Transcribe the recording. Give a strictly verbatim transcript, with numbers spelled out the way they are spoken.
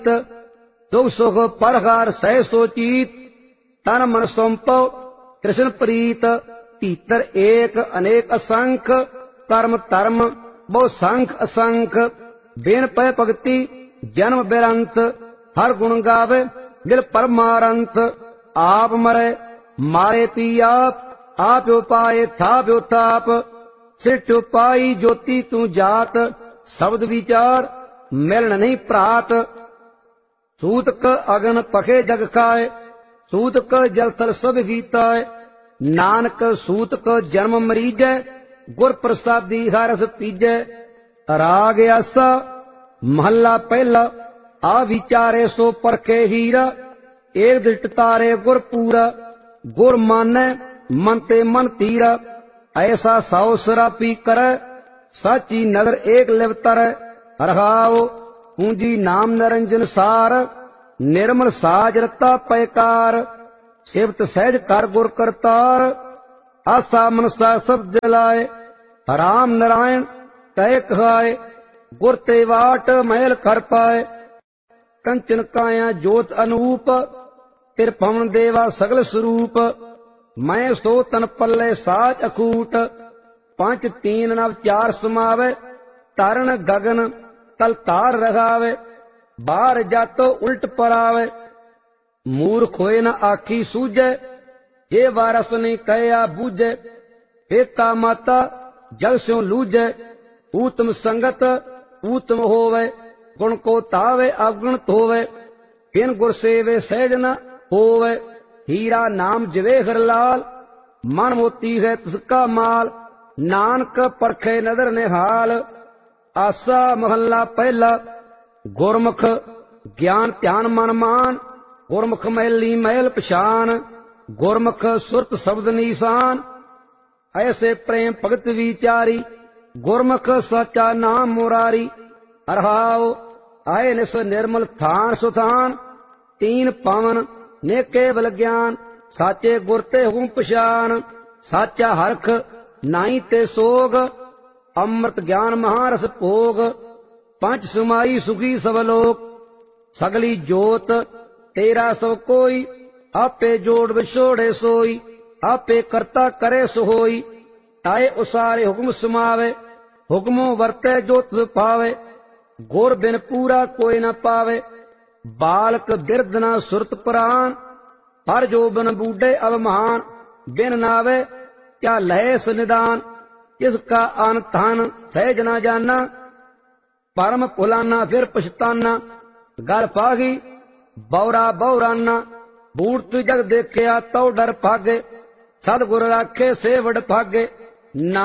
दुख सुख परहार सह सोचीत तन मन सौंपो कृष्ण प्रीत भीतर एक अनेक असंख कर्म धर्म बहु संख असंख बिन पय भगति जन्म बेरंत हर गुण गावे दिल परमारंत आप मरे मारे ती आप आप उपाय था व्योताप सिठ उपाई ज्योति तू जात शब्द विचार मिलन नहीं प्रात सूतक अगन पखे जग खाए सूतक जल थल सब गीताए नानक सूतक जन्म मरीजै गुर प्रसादी हरस पीजै राग आसा महला पहला आ विचारे सो परखे हीरा एक दृष्ट तारे गुर पूरा गुर मानै मन ते मन तीरा ऐसा सौ सरापी करे साची नगर एक लिवतर रहाओ पूंजी नाम निरंजन सार निर्मल साज रता पैकार सिवत सहज कर गुर करतार आसा मनसा सब जलाए राम नारायण तय कहाए गुर ते वाट महल कर पाए कंचन काया जोत अनूप तिरपवन देवा सगल स्वरूप मैं सो तन पल्ले साच अकूट पंच तीन नव चार समावे तारण गगन तल तार रगावे बाहर जातो उल्ट परावे मूर्ख होए न आखी सूझे जे वारस नहीं कहया बूझे पिता माता जग स्यों लूझे ऊतम संगत ऊतम होवे गुण को तावे अवगुणत होवे बिन गुर सेवे सहज न होवे हीरा नाम जवे हरलाल मन मोती है तिसका माल नानक परखे नदर निहाल आसा महला पहला गुरमुख ज्ञान ध्यान मन मान गुरमुख मैली मैल पछान गुरमुख सुरत शब्द निशान ऐसे प्रेम भगत विचारी गुरमुख सचा नाम मुरारी अरहाओ आए निस निर्मल थान सुथान तीन पवन ने केवल ज्ञान साचे गुर ते हूं पछान साचा हरख नाई ते सोग अमृत ज्ञान महारस भोग पंच सुमाई सुखी सवलोक सगली जोत तेरा सो कोई आपे जोड़ विछोड़े सोई आपे करता करे सोई ताए उसारे हुक्म सुमावे हुक्मों वर्ते जो तुझ पावे गुर बिन पूरा कोई न पावे बालक बिरद न सुरत प्राण पर जो बन बूढ़े अवमान बिन नावे क्या लहेस निदान इसका अन धन सहज न जाना परम भुलाना फिर पछताना गल पागी बौरा बौराना बूढ़ जग देखिया तो डर भागे सदगुर राखे सेवड़ भागे ना